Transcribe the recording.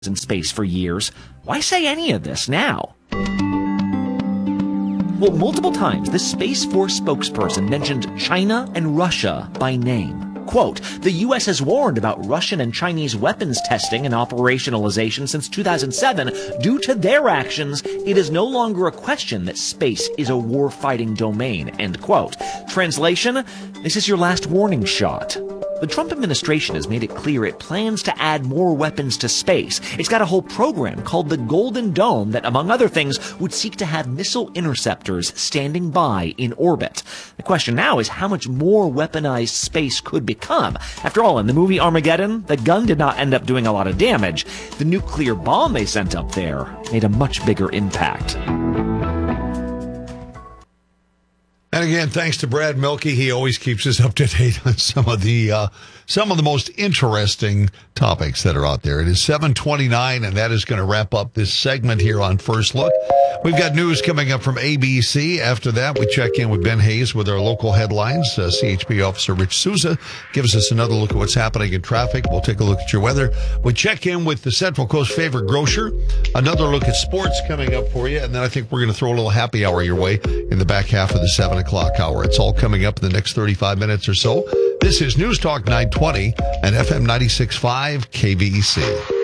in space for years. Why say any of this now? Well, multiple times, this Space Force spokesperson mentioned China and Russia by name. Quote, the U.S. has warned about Russian and Chinese weapons testing and operationalization since 2007. Due to their actions, it is no longer a question that space is a war-fighting domain, end quote. Translation, this is your last warning shot. The Trump administration has made it clear it plans to add more weapons to space. It's got a whole program called the Golden Dome that, among other things, would seek to have missile interceptors standing by in orbit. The question now is how much more weaponized space could become. After all, in the movie Armageddon, the gun did not end up doing a lot of damage. The nuclear bomb they sent up there made a much bigger impact. And again, thanks to Brad Milkey. He always keeps us up to date on some of the most interesting topics that are out there. It is 7:29, and that is going to wrap up this segment here on First Look. We've got news coming up from ABC. After that, we check in with Ben Hayes with our local headlines. CHP Officer Rich Souza gives us another look at what's happening in traffic. We'll take a look at your weather. We check in with the Central Coast favorite grocer. Another look at sports coming up for you. And then I think we're going to throw a little happy hour your way in the back half of the 7 o'clock hour. It's all coming up in the next 35 minutes or so. This is News Talk 920 and FM 96.5 KVEC.